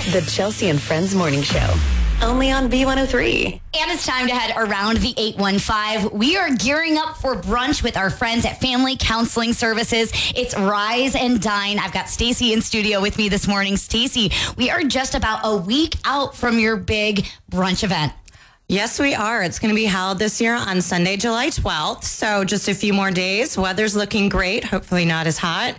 The Chelsea and Friends Morning Show. Only on B103. And it's time to head around the 815. We are gearing up for brunch with our friends at Family Counseling Services. It's Rise and Dine. I've got Stacy in studio with me this morning. Stacy, we are just about a week out from your big brunch event. Yes, we are. It's going to be held this year on Sunday, July 12th. So just a few more days. Weather's looking great. Hopefully not as hot.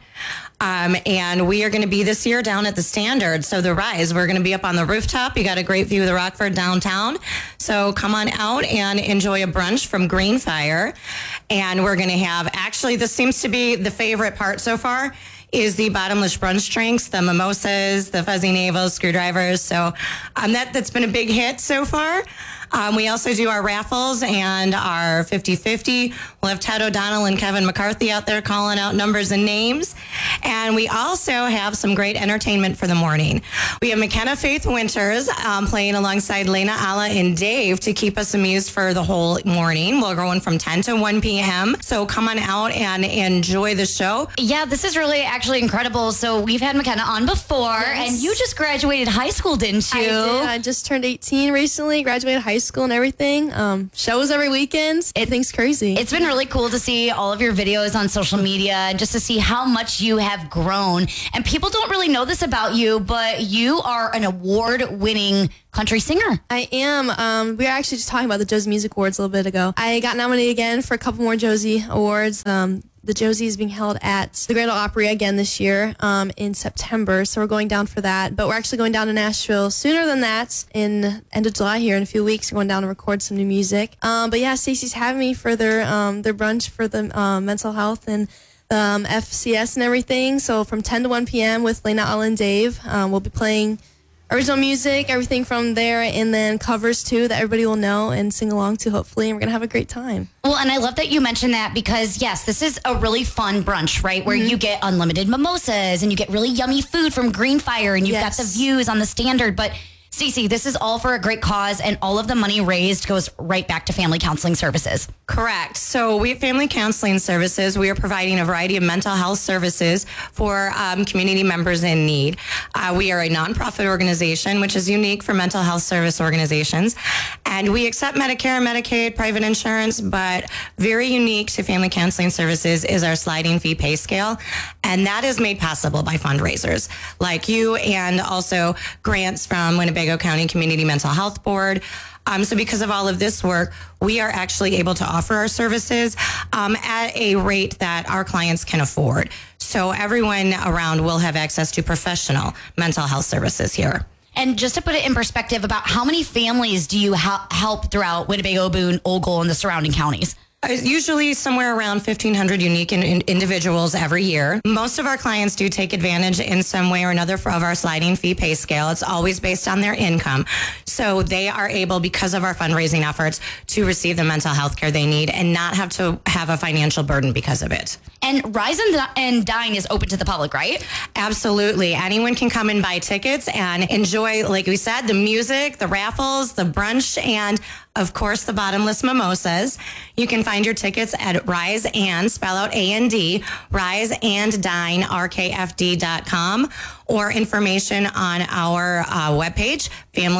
And we are going to be this year down at the Standard. So the Rise, we're going to be up on the rooftop. You got a great view of the Rockford downtown. So come on out and enjoy a brunch from Greenfire. And we're going to have, actually, this seems to be the favorite part so far, is the bottomless brunch drinks, the mimosas, the fuzzy navels, screwdrivers. So that's been a big hit so far. We also do our raffles and our 50-50. We'll have Ted O'Donnell and Kevin McCarthy out there calling out numbers and names. And we also have some great entertainment for the morning. We have McKenna Faith Winters playing alongside Lena, Alla, and Dave to keep us amused for the whole morning. We're going from 10 to 1 p.m. So come on out and enjoy the show. Yeah, this is really actually incredible. So we've had McKenna on before, Yes. and you just graduated high school, didn't you? I did. I just turned 18 recently, graduated high school and everything. Shows every weekend. Everything's crazy. It's been really cool to see all of your videos on social media and just to see how much you have grown. And people don't really know this about you, but you are an award-winning country singer. I am. We were actually just talking about the Josie Music Awards a little bit ago. I got nominated again for a couple more Josie Awards. The Josie is being held at the Grand Ole Opry again this year in September, so we're going down for that. But we're actually going down to Nashville sooner than that in end of July here in a few weeks. We're going down to record some new music. But yeah, Stacey's having me for their brunch for the mental health and FCS and everything. So from 10 to 1 p.m. with Lena, Alla, and Dave, we'll be playing original music, everything from there, and then covers too that everybody will know and sing along to, hopefully, and we're going to have a great time. Well, and I love that you mentioned that because, yes, this is a really fun brunch, right? Where you get unlimited mimosas and you get really yummy food from Greenfire and you've got the views on the Standard. But, Stacey, this is all for a great cause, and all of the money raised goes right back to Family Counseling Services. Correct. So we have Family Counseling Services. We are providing a variety of mental health services for community members in need. We are a nonprofit organization, which is unique for mental health service organizations. And we accept Medicare, Medicaid, private insurance, but very unique to Family Counseling Services is our sliding fee pay scale. And that is made possible by fundraisers like you and also grants from Winnebago County Community Mental Health Board. So because of all of this work, we are actually able to offer our services at a rate that our clients can afford. So everyone around will have access to professional mental health services here. And just to put it in perspective, about how many families do you help throughout Winnebago, Boone, Ogle, and the surrounding counties? Usually somewhere around 1,500 unique individuals every year. Most of our clients do take advantage in some way or another of our sliding fee pay scale. It's always based on their income. So they are able, because of our fundraising efforts, to receive the mental health care they need and not have to have a financial burden because of it. And Rise and Dine is open to the public, right? Absolutely. Anyone can come and buy tickets and enjoy, like we said, the music, the raffles, the brunch, and of course, the bottomless mimosas. You can find your tickets at Rise and, spell out A-N-D, riseanddine, RKFD.com, or information on our webpage,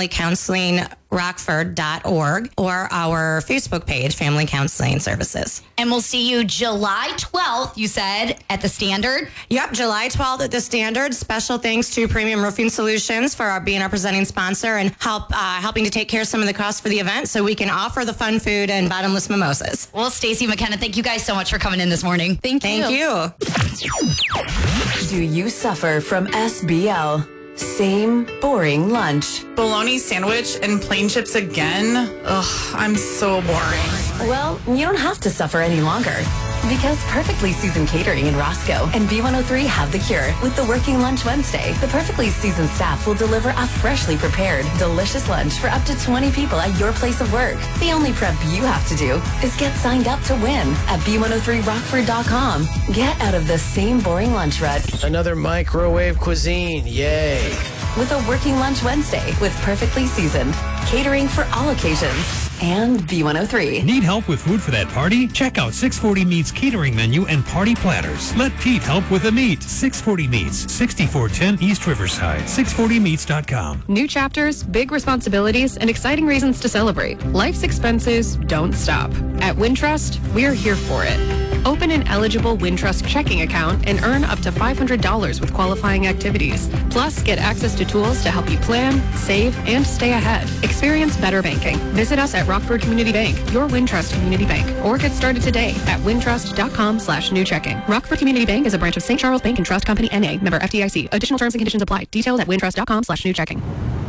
familycounselingrockford.org, or our Facebook page, Family Counseling Services. And we'll see you July 12th, you said, at the Standard. Yep, July 12th at the Standard. Special thanks to Premium Roofing Solutions for being our presenting sponsor and helping to take care of some of the costs for the event so we can offer the fun food and bottomless mimosas. Well, Stacey, McKenna, thank you guys so much for coming in this morning. Thank you. Do you suffer from SBL? Same boring lunch. Bologna sandwich and plain chips again? Ugh, I'm so boring. Well, you don't have to suffer any longer. Because Perfectly Seasoned Catering in Roscoe and B103 have the cure with the Working Lunch Wednesday. The Perfectly Seasoned staff will deliver a freshly prepared, delicious lunch for up to 20 people at your place of work. The only prep you have to do is get signed up to win at B103Rockford.com. Get out of the same boring lunch rut. Another microwave cuisine, yay. With a Working Lunch Wednesday with Perfectly Seasoned. Catering for all occasions. and B103. Need help with food for that party? Check out 640 Meats catering menu and party platters. Let Pete help with the meat. 640 Meats, 6410 East Riverside, 640meats.com. New chapters, big responsibilities, and exciting reasons to celebrate. Life's expenses don't stop. At Wintrust, we're here for it. Open an eligible Wintrust checking account and earn up to $500 with qualifying activities. Plus, get access to tools to help you plan, save, and stay ahead. Experience better banking. Visit us at Rockford Community Bank, your Wintrust community bank, or get started today at wintrust.com/new checking. Rockford Community Bank is a branch of St. Charles Bank and Trust Company, N.A., member FDIC. Additional terms and conditions apply. Details at wintrust.com/new checking.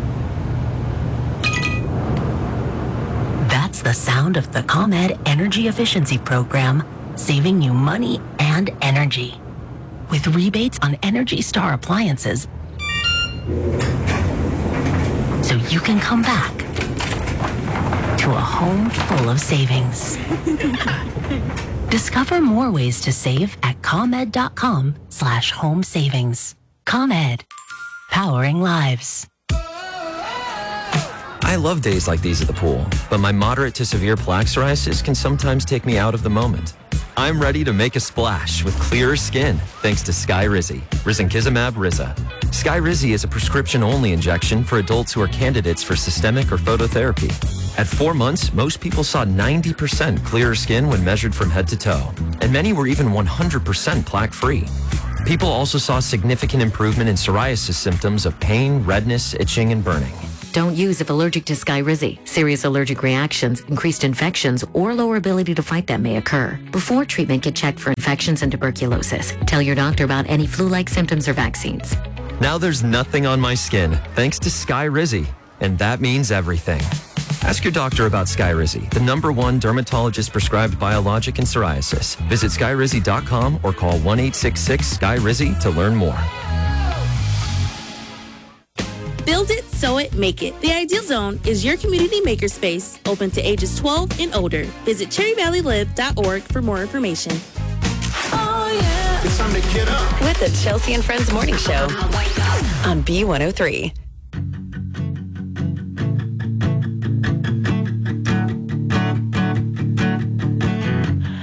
That's the sound of the ComEd Energy Efficiency Program, saving you money and energy. With rebates on Energy Star appliances, so you can come back to a home full of savings. Discover more ways to save at ComEd.com/home savings. ComEd, powering lives. I love days like these at the pool, but my moderate to severe plaque psoriasis can sometimes take me out of the moment. I'm ready to make a splash with clearer skin thanks to Skyrizi, risankizumab Riza. Skyrizi is a prescription-only injection for adults who are candidates for systemic or phototherapy. At 4 months, most people saw 90% clearer skin when measured from head to toe, and many were even 100% plaque-free. People also saw significant improvement in psoriasis symptoms of pain, redness, itching, and burning. Don't use if allergic to Skyrizi. Serious allergic reactions, increased infections, or lower ability to fight them may occur. Before treatment, get checked for infections and tuberculosis. Tell your doctor about any flu-like symptoms or vaccines. Now there's nothing on my skin thanks to Skyrizi, and that means everything. Ask your doctor about Skyrizi, the #1 dermatologist-prescribed biologic in psoriasis. Visit Skyrizi.com or call 1-866-SKYRIZI to learn more. Build it, sew it, make it. The Ideal Zone is your community makerspace open to ages 12 and older. Visit cherryvalleylive.org for more information. Oh, yeah. It's time to get up. With the Chelsea and Friends Morning Show on B103.